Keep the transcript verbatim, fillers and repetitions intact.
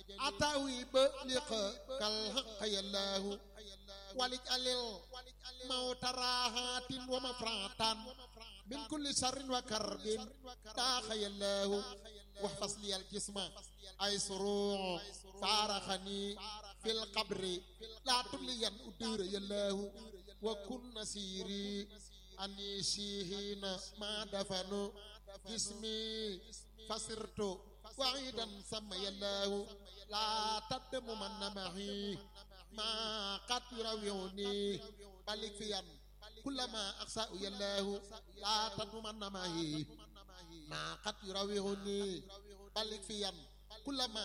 atawi baliq kal haqq yallahu walij alil mawtarahatin wa mafratan min kulli sharrin wa karbin taxa yallahu wahfas li al jisma ay suru faraxani fil qabri la tuliyan udur yallahu wa kun nasiri anisihina ma dafanu jismi fasirtu wa'idan sama yallahu la tadmu man namahi ma qad yurawuni balik fiyan kullama aqsa yallahu la tadmu man namahi ma qad yurawuni balik fiyan kullama